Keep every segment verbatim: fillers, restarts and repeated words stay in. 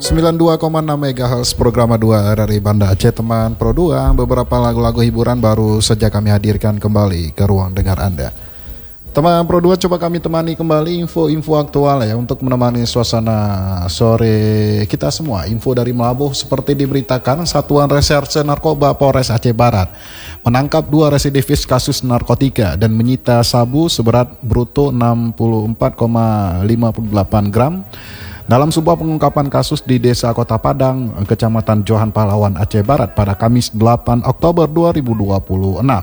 sembilan puluh dua koma enam megahertz program dua R R I Banda Aceh teman Pro dua. Beberapa lagu-lagu hiburan baru saja kami hadirkan kembali ke ruang dengar Anda. Teman Pro dua, coba kami temani kembali info-info aktual ya untuk menemani suasana sore kita semua. Info dari Melabuh seperti diberitakan, Satuan Reserse Narkoba Polres Aceh Barat menangkap dua residivis kasus narkotika dan menyita sabu seberat bruto enam puluh empat koma lima delapan gram dalam sebuah pengungkapan kasus di Desa Kota Padang, Kecamatan Johan Pahlawan, Aceh Barat pada Kamis delapan Oktober dua ribu dua puluh enam.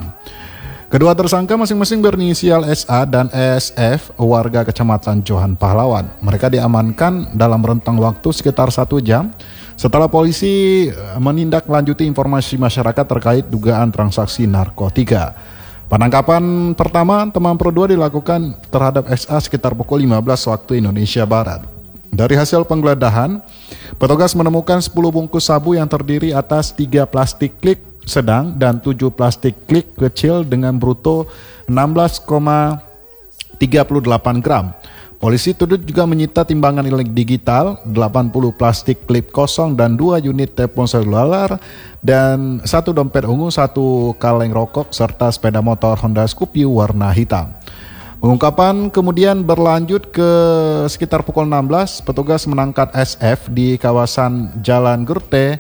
Kedua tersangka masing-masing berinisial S A dan S F, warga Kecamatan Johan Pahlawan. Mereka diamankan dalam rentang waktu sekitar satu jam setelah polisi menindaklanjuti informasi masyarakat terkait dugaan transaksi narkotika. Penangkapan pertama teman Pro dua dilakukan terhadap S A sekitar pukul lima belas waktu Indonesia Barat. Dari hasil penggeledahan, petugas menemukan sepuluh bungkus sabu yang terdiri atas tiga plastik klik sedang dan tujuh plastik klik kecil dengan bruto enam belas koma tiga delapan gram. Polisi turut juga menyita timbangan ilegal digital, delapan puluh plastik klip kosong dan dua unit telepon seluler dan satu dompet ungu, satu kaleng rokok serta sepeda motor Honda Scorpio warna hitam. Pengungkapan kemudian berlanjut ke sekitar pukul enam belas, petugas menangkap S F di kawasan Jalan Gerte,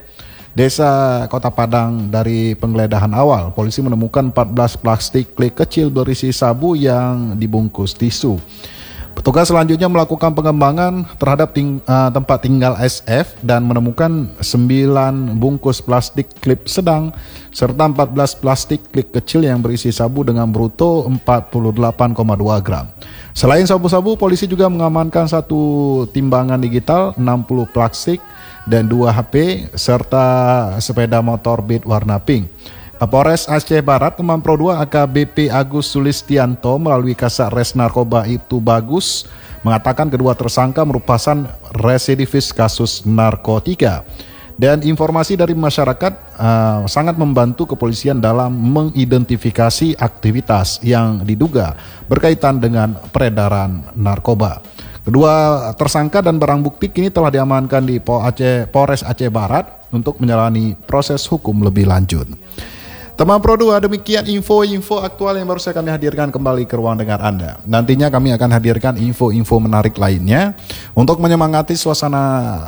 Desa Kota Padang. Dari penggeledahan awal, polisi menemukan empat belas plastik klik kecil berisi sabu yang dibungkus tisu. Petugas selanjutnya melakukan pengembangan terhadap ting uh, tempat tinggal S F dan menemukan sembilan bungkus plastik klip sedang serta empat belas plastik klik kecil yang berisi sabu dengan bruto empat puluh delapan koma dua gram. Selain sabu-sabu, polisi juga mengamankan satu timbangan digital, enam puluh plastik dan dua H P serta sepeda motor Beat warna pink. Kapolres Aceh Barat teman Pro dua A K B P Agus Sulistianto melalui Kasat Res Narkoba Itu Bagus mengatakan kedua tersangka merupakan residivis kasus narkotika. Dan informasi dari masyarakat uh, sangat membantu kepolisian dalam mengidentifikasi aktivitas yang diduga berkaitan dengan peredaran narkoba. Kedua tersangka dan barang bukti kini telah diamankan di Polres Aceh Barat untuk menjalani proses hukum lebih lanjut. Teman Pro dua, demikian info-info aktual yang baru saya kami hadirkan kembali ke ruang dengar Anda. Nantinya kami akan hadirkan info-info menarik lainnya untuk menyemangati suasana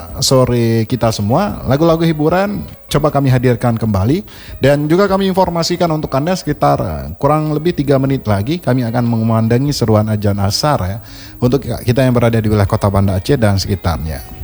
sore kita semua. Lagu-lagu hiburan coba kami hadirkan kembali. Dan juga kami informasikan untuk Anda sekitar kurang lebih tiga menit lagi kami akan mengumandangi seruan azan asar ya, untuk kita yang berada di wilayah Kota Banda Aceh dan sekitarnya.